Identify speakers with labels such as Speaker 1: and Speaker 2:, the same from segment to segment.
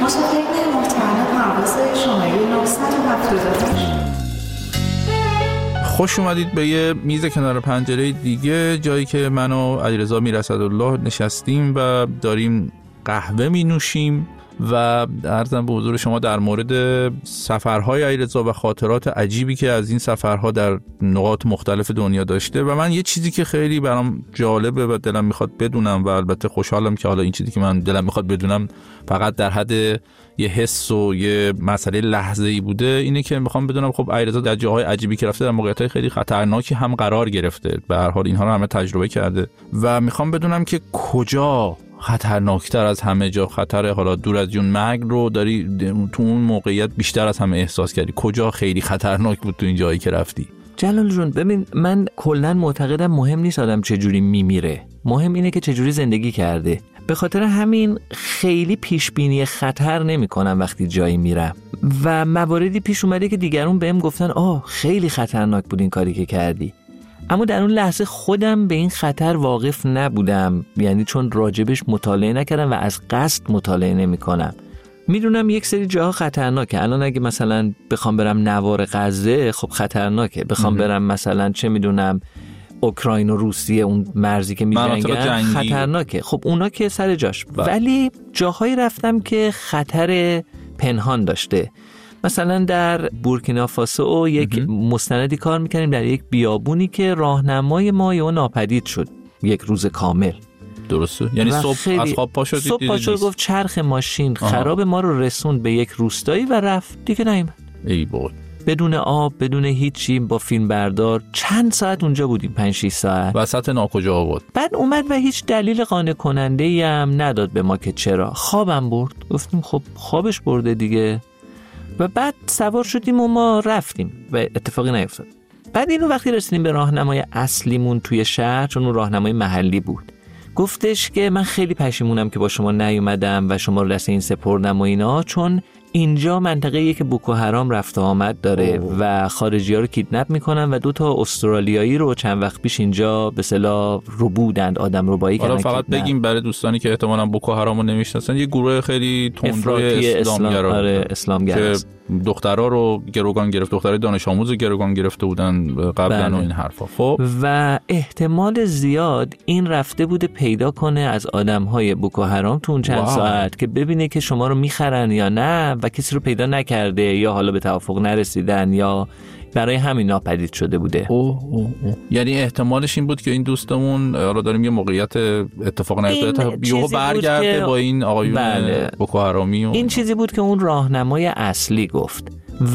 Speaker 1: مسافرین محترم پرواز شماره 978.
Speaker 2: خوش اومدید به یه میز کنار پنجره دیگه، جایی که من و علیرضا میرصدالله نشستیم و داریم قهوه می نوشیم و عرضم به حضور شما در مورد سفرهای علیرضا و خاطرات عجیبی که از این سفرها در نقاط مختلف دنیا داشته. و من یه چیزی که خیلی برام جالبه و دلم میخواد بدونم و البته خوشحالم که حالا این چیزی که من دلم میخواد بدونم فقط در حد یه حس و یه مسئله لحظه‌ای بوده، اینه که میخوام بدونم خب علیرضا در جاهای عجیبی که رفته در موقعیت‌های خیلی خطرناکی هم قرار گرفته، به هر حال اینها رو همه تجربه کرده و میخوام بدونم که کجا خطرناکتر از همه جا خطر حالا دور از جون مرگ رو داری تو اون موقعیت بیشتر از همه احساس کردی؟ کجا خیلی خطرناک بود تو این جایی که رفتی؟
Speaker 3: جلال جون ببین، من کلاً معتقدم مهم نیست آدم چجوری میمیره، مهم اینه که چجوری زندگی کرده. به خاطر همین خیلی پیش بینی خطر نمی‌کنم وقتی جایی میرم و مواردی پیش اومده که دیگرون بهم گفتن خیلی خطرناک بود این کاری که کردی، اما در اون لحظه خودم به این خطر واقف نبودم، یعنی چون راجبش مطالعه نکردم و از قصد مطالعه نمی‌کنم. میدونم یک سری جاها خطرناکه. الان اگه مثلا بخوام برم نوار غزه خب خطرناکه، بخوام برم مثلا چه میدونم اوکراین و روسیه اون مرزی که می‌جنگن خطرناکه. خب اونا که سر جاش ولی جاهایی رفتم که خطر پنهان داشته. مثلا در بورکینافاسو یک مستندی کار میکنیم در یک بیابونی که راهنمای ما یا ناپدید شد یک روز کامل.
Speaker 2: درسته؟ یعنی صبح از خواب پا شدید؟
Speaker 3: صبح پا شد گفت چرخ ماشین خراب ما رو رسوند به یک روستایی و رفت دیگه نیومد.
Speaker 2: ای بابا،
Speaker 3: بدون آب بدون هیچی، با فیلم بردار چند ساعت اونجا بودیم، 5-6 ساعت
Speaker 2: وسط ناکجا بود.
Speaker 3: بعد اومد و هیچ دلیل قانع کننده‌ای هم نداد به ما که چرا. خوابم برد، گفتیم خب خوابش برده دیگه و بعد سوار شدیم و ما رفتیم و اتفاقی نیفتاد. بعد اینو وقتی رسیدیم به راهنمای اصلیمون توی شهر، چون اون راهنمای محلی بود، گفتش که من خیلی پشیمونم که با شما نیومدم و شما رو دست این سپردم و اینا، چون اینجا منطقه‌ایه که بوکو حرام رفت و آمد داره و خارجی‌ها رو کیدنپ میکنن و 2 استرالیایی رو چند وقت پیش اینجا به اصطلاح ربودند، آدم ربایی کردن.
Speaker 2: فقط بگیم برای دوستانی که احتمالاً بوکو حرام رو نمیشناسن، یه گروه خیلی تندروی اسلامگرا که دخترها رو گروگان گرفت، دخترای دانش آموز رو گروگان گرفته بودن قبلا و این حرفا. خب
Speaker 3: و احتمال زیاد این رفته بوده پیدا کنه از آدم‌های بوکو حرام تو اون چند ساعت که ببینه که شما رو میخرن یا نه و کسی رو پیدا نکرده یا حالا به توافق نرسیدن یا برای همین ناپدید شده بوده.
Speaker 2: یعنی احتمالش این بود که این دوستمون حالا داریم یه موقعیت اتفاق نیفتاده یهو برگرده با این آقایون بوکو حرامی
Speaker 3: این چیزی بود که اون راهنمای اصلی گفت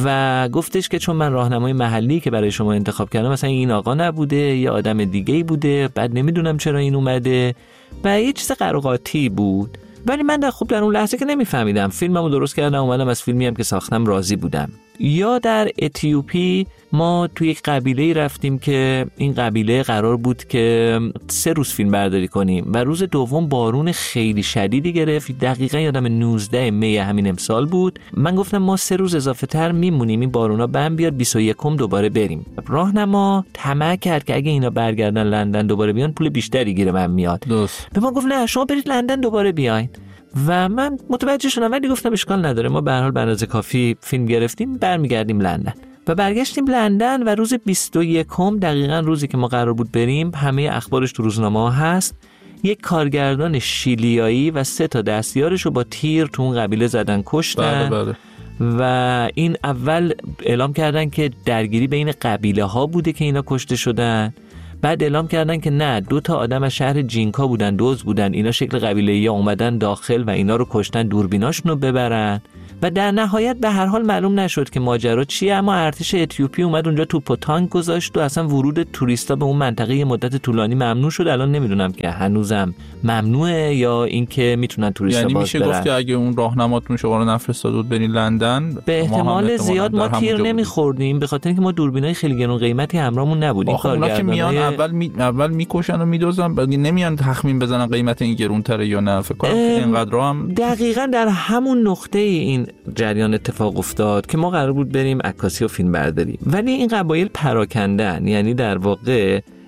Speaker 3: و گفتش که چون من راهنمای محلی که برای شما انتخاب کردم مثلا این آقا نبوده یا آدم دیگه‌ای بوده، بعد نمیدونم چرا این اومده و یه چیز قراقاتی بود. ولی من در اون لحظه که نمیفهمیدم، فیلممو درست کردم اومدم از فیلمی هم که ساختم راضی بودم. یا در اتیوپی ما توی یک قبیله رفتیم که این قبیله قرار بود که 3 روز فیلم برداری کنیم و روز دوم بارون خیلی شدیدی گرفت. دقیقاً یادم 19 می همین امسال بود. من گفتم ما 3 روز اضافه تر میمونیم، این بارونا بند بیاد 21 دوباره بریم. راهنما طمع کرد که اگه اینا برگردن لندن دوباره بیان پول بیشتری گیره من میاد. به ما گفت نه شما برید لندن دوباره بیاین و من متوجه شدم ولی گفتم اشکال نداره، ما به هر حال به اندازه کافی فیلم گرفتیم، برمیگردیم لندن. و برگشتیم لندن و روز 21 دقیقاً روزی که ما قرار بود بریم، همه اخبارش تو روزنامه هست، یک کارگردان شیلیایی و 3 دستیارش رو با تیر تو اون قبیله زدن کشتن.
Speaker 2: بله.
Speaker 3: و این اول اعلام کردن که درگیری بین قبیله ها بوده که اینا کشته شدن، بعد اعلام کردن که نه 2 آدم از شهر جینکا بودن، دوز بودن، اینا شکل قبیله‌ای اومدن داخل و اینا رو کشتن دوربیناشونو ببرن و در نهایت به هر حال معلوم نشد که ماجرا چیه، اما ارتش اتیوپی اومد اونجا توپ و تانک گذاشت و اصلا ورود توریستا به اون منطقه یه مدت طولانی ممنوع شد. الان نمیدونم که هنوزم ممنوعه یا اینکه میتونن توریستا
Speaker 2: یعنی
Speaker 3: باز برن.
Speaker 2: یعنی میشه گفت که اگه اون راهنماتون شما رو نفرستاد بود برین لندن،
Speaker 3: به احتمال زیاد ما تیر نمیخوردیم، به خاطر اینکه ما دوربینای خیلی گرون قیمتی همراهمون نبود. این
Speaker 2: کارگردانا که میان اول میکشن و میدوزن، بعد نمیان تخمین بزنن قیمت این گرونتره یا نه. فکر کنم اینقدر هم
Speaker 3: دقیقاً در همون نقطه این جریان اتفاق افتاد که ما قرار بود بریم عکاسی و فیلم برداری، ولی این قبایل پراکندن، یعنی در واقع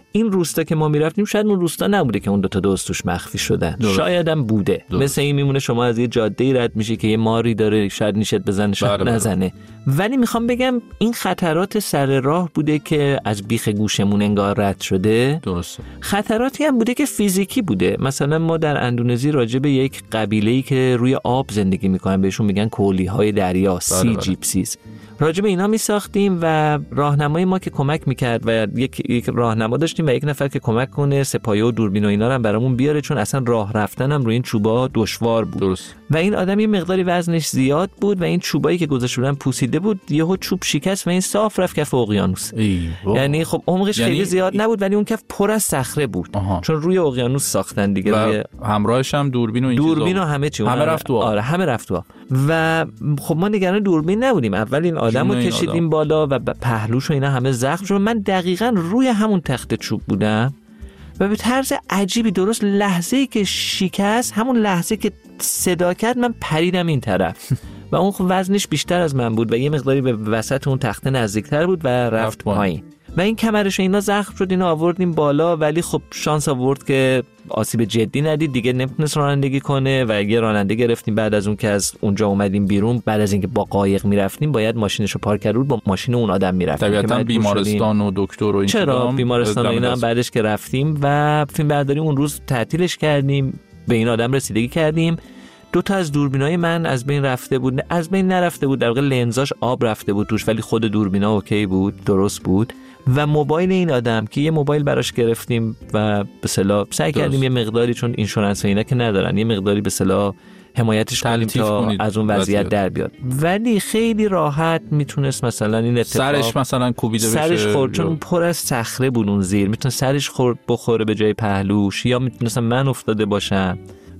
Speaker 3: این روستا که ما میرفتیم شاید اون روستا نبوده که اون 2 تا دوست توش مخفی شدن، شاید هم بوده. مثل این میمونه شما از یه جاده‌ای رد میشی که یه ماری داره، شاید نیشت بزنه شاید نزنه. ولی میخوام بگم این خطرات سر راه بوده که از بیخ گوشمون انگار رد شده.
Speaker 2: درسته.
Speaker 3: خطراتی هم بوده که فیزیکی بوده. مثلا ما در اندونزی راجع به یک قبیله‌ای که روی آب زندگی میکنن بهشون میگن کولی‌های دریا، سی جیپسیز، راجع به اینا میساختیم و راهنمای ما که کمک میکرد و یک راهنما داشتیم و یک نفر که کمک کنه سپایه و دوربین و اینا رو هم برامون بیاره، چون اصلا راه رفتن هم روی این چوبا دشوار بود.
Speaker 2: درست.
Speaker 3: و این آدم یه مقداری وزنش زیاد بود و این چوبایی که گذاشته بودن پوسیده بود، یهو چوب شکست و این صاف رفت کف اقیانوس. یعنی خب عمقش خیلی زیاد نبود ولی اون کف پر از صخره بود. چون روی اقیانوس ساختن دیگه.
Speaker 2: و همراهش هم دوربین و این چیزا.
Speaker 3: دوربین و همه چی.
Speaker 2: همه رفت تو.
Speaker 3: آره همه رفت تو. و خب ما نگران دوربین نبودیم. اول این آدمو کشیدیم بالا و پهلوش و اینا همه زخم شد. من دقیقاً روی همون تخت چوب بودم و به طرز عجیبی درست لحظه‌ای که شکست، همون لحظه که صدا کرد، من پریدم این طرف و اون خب وزنش بیشتر از من بود و یه مقداری به وسط اون تخته نزدیکتر بود و رفت پایین و این کمرش اینا زخم شد. اینا آوردیم بالا ولی خب شانس آورد که آسیب جدی ندید دیگه، نمیتونست رانندگی کنه و یه راننده گرفتیم. بعد از اون که از اونجا اومدیم بیرون، بعد از اینکه با قایق میرفتیم باید ماشینشو پارک کرد با ماشین اون آدم میرفتیم.
Speaker 2: طبیعتاً بیمارستان و دکتر و این
Speaker 3: چرا بیمارستان و اینا هم بعدش که رفتیم و فیلم برداری اون روز تعطیلش کردیم، به این آدم رسیدگی کردیم. 2 تا از دوربینای من از بین رفته بود، از بین نرفته بود، در واقع لنزاش آب رفته بود توش ولی خود دوربینا اوکی بود، درست بود. و موبایل این آدم که یه موبایل براش گرفتیم و به اصطلاح سعی کردیم یه مقداری، چون اینشورنس و اینا که ندارن، یه مقداری به اصطلاح حمایتش کنیم تا از اون وضعیت در بیاد. ولی خیلی راحت میتونست مثلا این اتفاق
Speaker 2: سرش مثلا کوبیده بشه،
Speaker 3: سرش خورد چون پر از صخره بود اون زیر، میتونه سرش بخوره به جای پهلوش، یا میتونستم من افتاده باشم.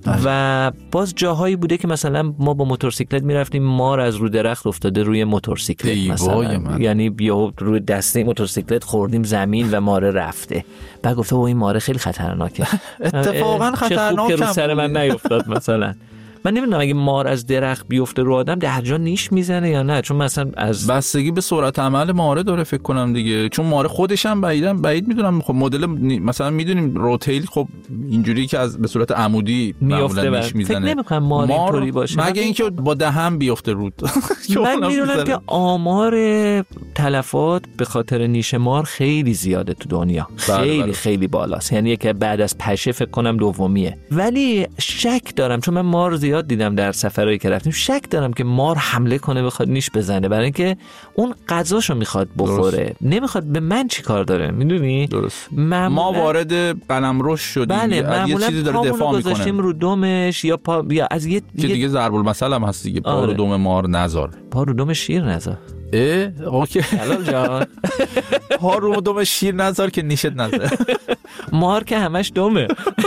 Speaker 3: و باز جاهایی بوده که مثلا ما با موتورسیکلت میرفتیم، مار از رو درخت افتاده روی موتورسیکلت مثلا، یعنی یا روی دسته موتورسیکلت خوردیم زمین و ماره رفته. بعد گفته این ماره خیلی خطرناکه.
Speaker 2: اتفاقا خطرناکه
Speaker 3: که رو سر من نیفتاد مثلا. من نمیدونم اگه مار از درخت بیفته رو آدم در جا نیش میزنه یا نه، چون مثلا از
Speaker 2: بستگی به سرعت عمل ماره داره فکر کنم دیگه، چون ماره خودش هم بعید میدونم. خب مدل مثلا میدونیم روتیل خب اینجوری که از به صورت عمودی
Speaker 3: میفته،
Speaker 2: نیش میزنه.
Speaker 3: فکر نمیکنم مار اینطوری باشه
Speaker 2: مگه اینکه با دهن بیفته رود.
Speaker 3: من میدونم که آمار تلفات به خاطر نیش مار خیلی زیاده تو دنیا، خیلی خیلی بالاست، یعنی که بعد از پشه فکر کنم دومیه. ولی شک دارم، چون من مار زیاد دیدم در سفرهایی که رفتیم، شک دارم که مار حمله کنه بخواد نیش بزنه، برای اینکه اون غذاشو میخواد بخوره، نمیخواد به من چی کار داره، میدونی؟
Speaker 2: درست. ما وارد قلمروش شدیم،
Speaker 3: بله،
Speaker 2: یه چیزی داره دفاع میکنه،
Speaker 3: گذاشتیم رو دمش یا از یه
Speaker 2: که دیگه ضرب المثل هم هست دیگه، پا رو دم مار نذار،
Speaker 3: پا رو دم شیر نذار.
Speaker 2: اوکی
Speaker 3: حلال جان.
Speaker 2: پا رو دم شیر نذار که نیشت نذار.
Speaker 3: مار که همش دمه.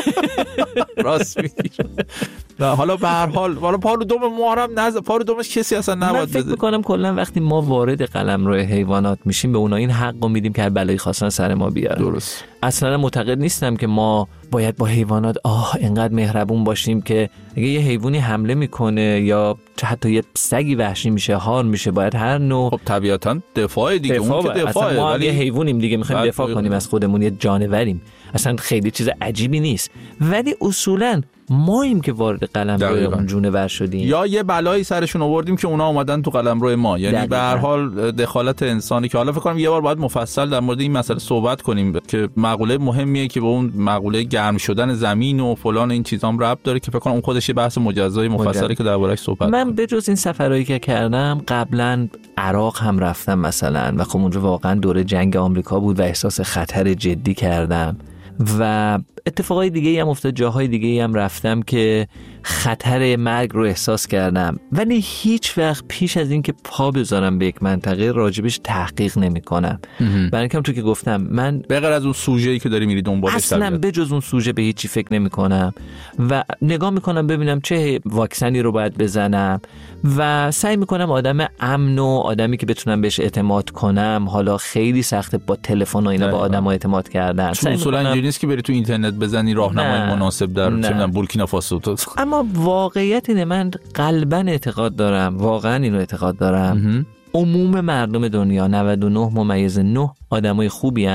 Speaker 2: راست میگی. حالا به هر حال پا رو دم مارم نذار، پا رو دمش کسی اصلا نباید بزنه.
Speaker 3: من فکر میکنم کلا وقتی ما وارد قلمرو حیوانات میشیم به اونا این حقو میدیم که هر بلایی خواستن سر ما بیارن.
Speaker 2: درست.
Speaker 3: اصلا معتقد نیستم که ما باید با حیوانات اینقدر مهربون باشیم که اگه یه حیوانی حمله میکنه یا حتی یه سگی وحشی میشه، هار میشه، باید هر نوع
Speaker 2: خب طبیعتا دفاع دیگه، اون که دفاعه،
Speaker 3: ما
Speaker 2: ولی
Speaker 3: یه حیوانیم دیگه، میخوایم دفاع کنیم از خودمون، یه جانوریم، اصلا خیلی چیز عجیبی نیست. ولی اصولا ماییم که وارد قلمرو اون جونور شدیم،
Speaker 2: یا یه بلایی سرشون آوردیم که اونا اومدن تو قلمرو ما، یعنی به هر حال دخالت انسانی که حالا فکر کنم یه بار باید مفصل در مورد این مسئله صحبت کنیم که مقوله مهمیه که به اون مقوله گرم شدن زمین و فلان این چیزام ربط داره، که فکر کنم اون خودش یه بحث مجزای مفصلی که درباره‌اش صحبت.
Speaker 3: من به جز این سفرهایی که کردم قبلا عراق هم رفتم مثلا و خب اونجا واقعا دوره جنگ آمریکا بود و احساس خطر جدی کردم و اتفاقای دیگه هم افتاد، جاهای دیگه هم رفتم که خطر مرگ رو احساس کردم، ولی هیچ وقت پیش از این که پا بذارم به یک منطقه راجبش تحقیق نمی کنم. برای اینکه تو که گفتم من
Speaker 2: به غیر از اون سوژه‌ای که داری میری دنبالش
Speaker 3: اصلا به جز اون سوژه به هیچی فکر نمی کنم و نگاه می کنم ببینم چه واکسنی رو باید بزنم و سعی می کنم آدم امن و آدمی که بتونم بهش اعتماد کنم. حالا خیلی سخته با تلفن و اینا به آدم‌ها اعتماد کردن،
Speaker 2: اصولا اینجوری نیست که بری تو اینترنت بزنی راهنمای مناسب در چه می‌دونم بورکینافاسو.
Speaker 3: اما واقعیت اینه، من قلباً اعتقاد دارم، واقعاً اینو اعتقاد دارم، عموم مردم دنیا 99.9 آدمای خوبی هن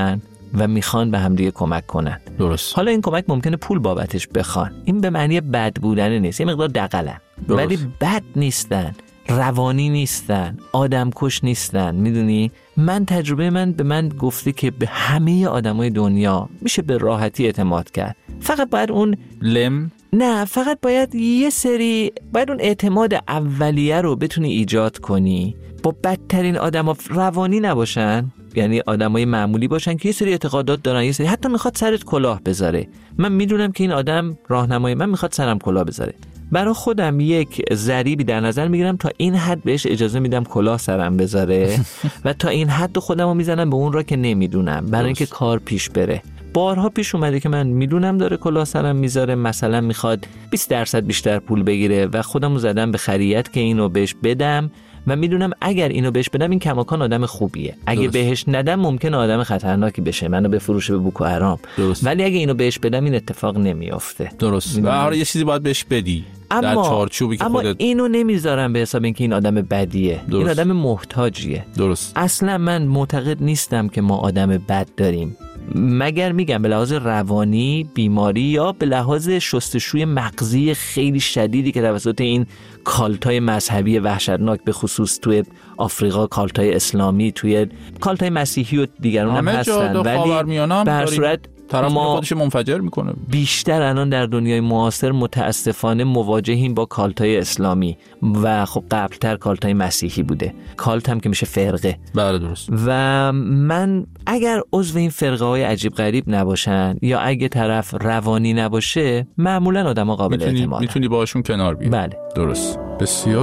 Speaker 3: و میخوان به همدیگه کمک کنن.
Speaker 2: درست.
Speaker 3: حالا این کمک ممکنه پول بابتش بخوان، این به معنی بد بودن نیست، یه مقدار دغلن، ولی بد نیستن، روانی نیستن، آدمکش نیستن. میدونی من تجربه من به من گفته که به همه آدمای دنیا میشه به راحتی اعتماد کرد، فقط باید اون فقط باید باید اون اعتماد اولیه رو بتونی ایجاد کنی. با بدترین آدما روانی نباشن، یعنی آدمای معمولی باشن که یه سری اعتقادات دارن، یه سری حتی میخواد سرت کلاه بذاره. من میدونم که این آدم راهنمای من میخواد سرم کلاه بذاره، برای خودم یک ضریبی در نظر میگیرم تا این حد بهش اجازه میدم کلاه سرم بذاره و تا این حد خودمو میزنم به اون را که نمیدونم، برای اینکه کار پیش بره. بارها پیش اومده که من میدونم داره کلاه سرم میذاره، مثلا میخواد 20% بیشتر پول بگیره و خودمو زدم به خریت که اینو بهش بدم و میدونم اگر اینو بهش بدم این کماکان آدم خوبیه، اگه بهش ندم ممکنه آدم خطرناکی بشه، منو بفروشه به بوکو حرام. ولی اگه اینو بهش بدم این اتفاق نمیافته.
Speaker 2: درست. و هر یه چیزی باید بهش بدی در چارچوبی که خودت.
Speaker 3: اینو نمیذارم به حساب اینکه این آدم بدیه. این آدم محتاجیه.
Speaker 2: درست.
Speaker 3: اصلا من معتقد نیستم که ما آدم بد داریم، مگر میگم به لحاظ روانی بیماری یا به لحاظ شستشوی مغزی خیلی شدیدی که توسط این کالتای مذهبی وحشتناک به خصوص توی آفریقا، کالتای اسلامی، توی کالتای مسیحی و دیگران هم هستن، ولی به هر صورت
Speaker 2: طرف خودش منفجر میکنه.
Speaker 3: بیشتر الان در دنیای معاصر متاسفانه مواجهیم با کالتای اسلامی و خب قبلتر کالتای مسیحی بوده، کالت هم که میشه فرقه.
Speaker 2: بله درست.
Speaker 3: و من اگر عضو این فرقه های عجیب غریب نباشن یا اگه طرف روانی نباشه، معمولا آدم ها قابل اعتمادن،
Speaker 2: میتونی باشون کنار بیای.
Speaker 3: بله
Speaker 2: درست. بسیار